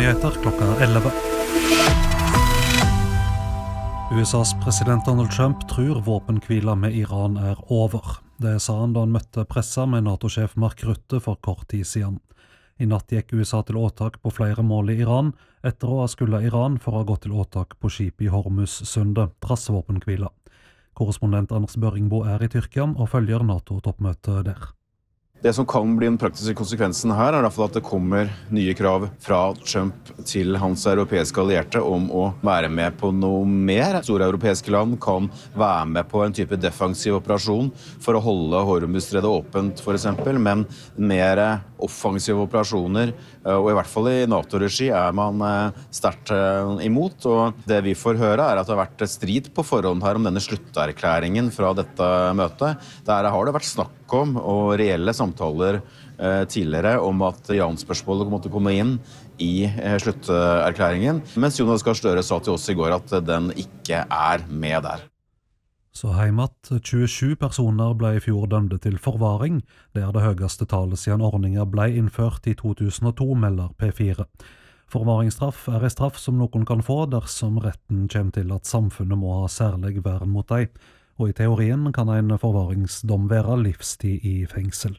nyheter klokka 11. USAs president Donald Trump tror våpenhvila med Iran over. Det sa han da han møtte pressa med NATO-sjef Mark Rutte for kort tid siden. I natt gikk USA til åtak på flere mål i Iran, etter å ha skulda Iran for å ha gått til åtak på skip i Hormuz-sundet, trass våpenhvila. Korrespondent Anders Børingbo i Tyrkia og følger NATO-toppmøtet der. Det som kan bli den praktiske konsekvensen her, i hvert fall at det kommer nye krav fra Trump til hans europeiske allierte om å være med på noe mer. Store europeiske land kan være med på en type defensiv operasjon for å holde Hormuzstredet åpent, for eksempel, men mer offensive operasjoner, og i hvert fall i NATO-regi man sterkt imot. Og det vi får høre at det har vært strid på forhånd her om denne slutterklæringen fra dette møtet. Der har det vært snakk om og reelle samtaler tidligere om at Iran-spørsmålet måtte komme inn i slutterklæringen, mens Jonas Gahr Støre sa til oss i går at den ikke med der. Så heim at 27 personer ble i fjor dømte til forvaring. Det det høyeste tallet siden ordningen ble innført i 2002, melder P4. Forvaringsstraff en straff som noen kan få dersom retten kommer til at samfunnet må ha særlig vern mot deg, og i teorien kan en forvaringsdom være livstid i fengsel.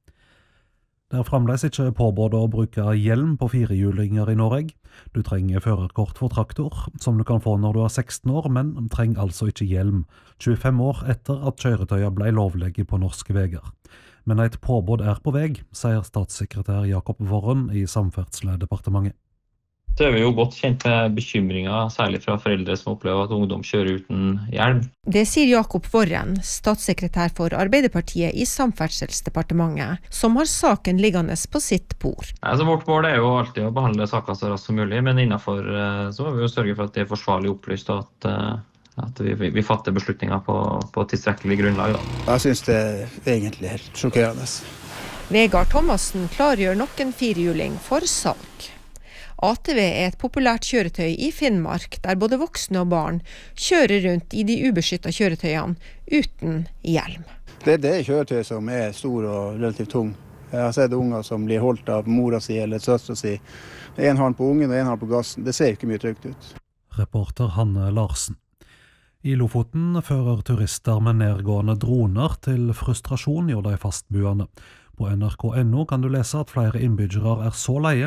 Det fremdeles ikke påbudt å bruke hjelm på firehjulinger i Norge. Du trenger førerkort for traktor, som du kan få når du er 16 år, men trenger altså ikke hjelm, 25 år etter at kjøretøyet ble lovlige på norske veier. Men et påbud på vei, sier statssekretær Jakob Worren i Samferdselsdepartementet. Så vi jo godt kjent med bekymringer, særlig fra foreldre som opplever at ungdom kjører uten hjelm. Det sier Jakob Worren, statssekretær for Arbeiderpartiet i Samferdselsdepartementet, som har saken liggende på sitt bord. Altså, vårt mål jo alltid å behandle saker så raskt som mulig, men innenfor så må vi jo sørge for at det forsvarlig opplyst, og at vi fatter beslutninger på tilstrekkelig grunnlag. Jeg synes det egentlig helt sjokkerende. Vegard Thomassen klargjør nok en firehjuling for salg. ATV et populært kjøretøy i Finnmark, der både voksne og barn kjører rundt i de ubeskyttede kjøretøyene uten hjelm. Det kjøretøy som stor og relativt tung. Jeg har sett unger som blir holdt av mora si eller søstera si. En hånd på ungen og en hånd på gassen. Det ser ikke mye trygt ut. Reporter Hanne Larsen. I Lofoten fører turister med nedgående droner til frustrasjon hos de fastboende. På nrk.no kan du lese at flere innbyggere så leie